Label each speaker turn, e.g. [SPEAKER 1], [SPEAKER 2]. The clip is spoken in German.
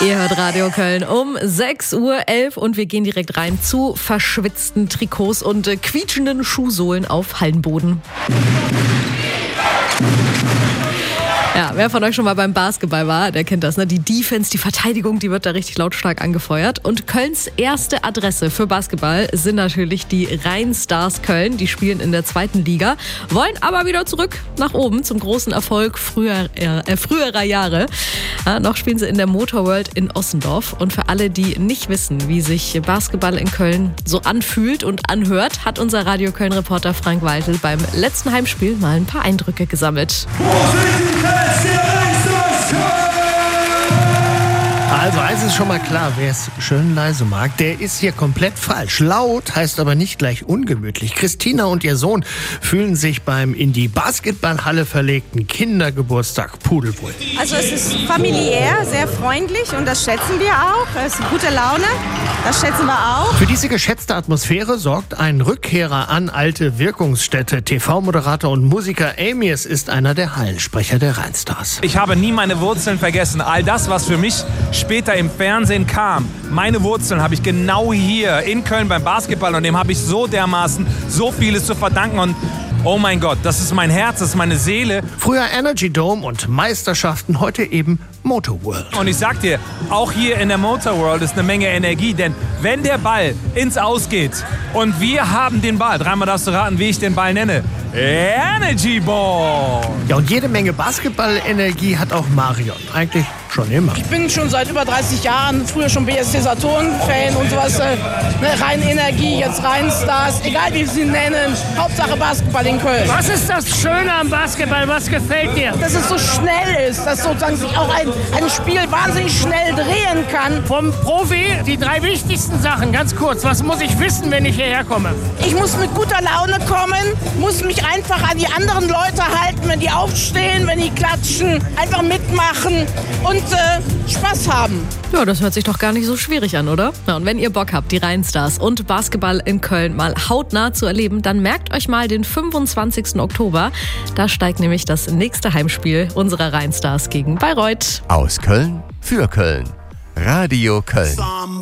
[SPEAKER 1] Ihr hört Radio Köln um 6.11 Uhr und wir gehen direkt rein zu verschwitzten Trikots und quietschenden Schuhsohlen auf Hallenboden. Ja, wer von euch schon mal beim Basketball war, der kennt das, ne? Die Defense, die Verteidigung, die wird da richtig lautstark angefeuert. Und Kölns erste Adresse für Basketball sind natürlich die Rheinstars Köln. Die spielen in der 2. Liga, wollen aber wieder zurück nach oben zum großen Erfolg früherer Jahre. Ja, noch spielen sie in der Motorworld in Ossendorf. Und für alle, die nicht wissen, wie sich Basketball in Köln so anfühlt und anhört, hat unser Radio Köln-Reporter Frank Waltel beim letzten Heimspiel mal ein paar Eindrücke gesammelt.
[SPEAKER 2] Also eins ist schon mal klar, wer es schön leise mag, der ist hier komplett falsch. Laut heißt aber nicht gleich ungemütlich. Christina und ihr Sohn fühlen sich beim in die Basketballhalle verlegten Kindergeburtstag pudelwohl.
[SPEAKER 3] Also es ist familiär, sehr freundlich und das schätzen wir auch. Es ist gute Laune, das schätzen wir auch.
[SPEAKER 2] Für diese geschätzte Atmosphäre sorgt ein Rückkehrer an alte Wirkungsstätte. TV-Moderator und Musiker Amias ist einer der Hallensprecher der Rheinstars.
[SPEAKER 4] Ich habe nie meine Wurzeln vergessen. All das, was für mich später im Fernsehen kam, meine Wurzeln habe ich genau hier in Köln beim Basketball und dem habe ich so dermaßen so vieles zu verdanken und oh mein Gott, das ist mein Herz, das ist meine Seele.
[SPEAKER 2] Früher Energy Dome und Meisterschaften, heute eben Motorworld.
[SPEAKER 4] Und ich sag dir, auch hier in der Motorworld ist eine Menge Energie, denn wenn der Ball ins Aus geht und wir haben den Ball, dreimal darfst du raten, wie ich den Ball nenne, Energy Ball.
[SPEAKER 2] Ja, und jede Menge Basketball-Energie hat auch Marion. Eigentlich schon immer.
[SPEAKER 5] Ich bin schon seit über 30 Jahren, früher schon BSC Saturn-Fan und sowas. Rein Energie, jetzt Rheinstars, egal wie sie nennen. Hauptsache Basketball in Köln.
[SPEAKER 6] Was ist das Schöne am Basketball? Was gefällt dir?
[SPEAKER 5] Dass es so schnell ist, dass sozusagen sich auch ein Spiel wahnsinnig schnell drehen kann.
[SPEAKER 6] Vom Profi, die 3 wichtigsten Sachen, ganz kurz. Was muss ich wissen, wenn ich hierher komme?
[SPEAKER 5] Ich muss mit guter Laune kommen, muss mich einfach an die anderen Leute halten, wenn die aufstehen, wenn die klatschen, einfach mitmachen und Spaß haben.
[SPEAKER 1] Ja, das hört sich doch gar nicht so schwierig an, oder? Ja, und wenn ihr Bock habt, die Rheinstars und Basketball in Köln mal hautnah zu erleben, dann merkt euch mal den 25. Oktober. Da steigt nämlich das nächste Heimspiel unserer Rheinstars gegen Bayreuth.
[SPEAKER 7] Aus Köln für Köln. Radio Köln.